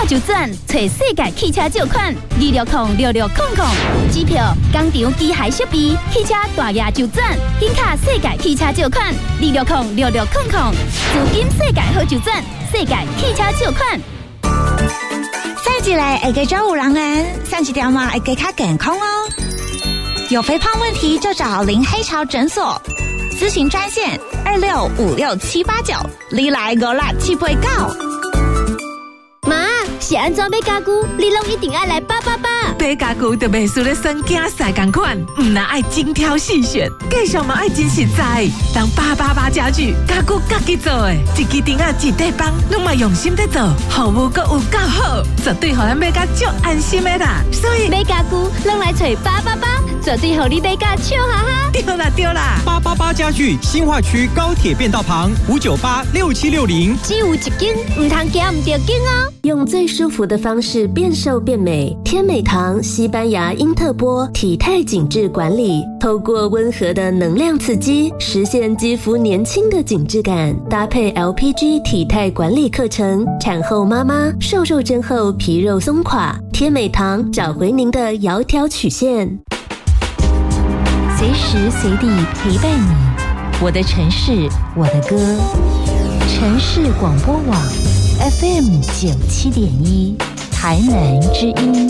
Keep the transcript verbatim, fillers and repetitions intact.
就转，找世界汽车借款二六零六六空空。机票、工厂机械设备、汽车大额就转，紧卡世界汽车借款二六零六六空空。资金世界好就转，世界汽车借款。 赛季来会给照顾人人，上一条嘛会给他健康哦。有肥胖问题就找林黑潮诊所，咨询专线二六五六七八九，你来五六七八九。 妈，是安怎买家具？你拢一定要来八八八。 买家具就袂输咧选囝婿同款，唔那爱精挑细选，价上嘛爱真实在。当八八八家具，家具家己做的，一支顶啊一块板，拢嘛用心在做，服务阁有够好，绝对互咱买甲足安心的啦。所以买家具拢来找八八八，绝对互你买甲笑哈哈。 对啦对啦， 八八八家具新化区高铁变道旁五九八六七六零， 只有一间，唔通行唔着间哦。 用最舒服的方式变瘦变美，天美堂西班牙英特波体态紧致管理，透过温和的能量刺激，实现肌肤年轻的紧致感。搭配 L P G 体态管理课程，产后妈妈瘦肉针后皮肉松垮，天美堂找回您的窈窕曲线， 随时随地陪伴你。我的城市，我的歌，城市广播网 F M 九七点一，台南之音。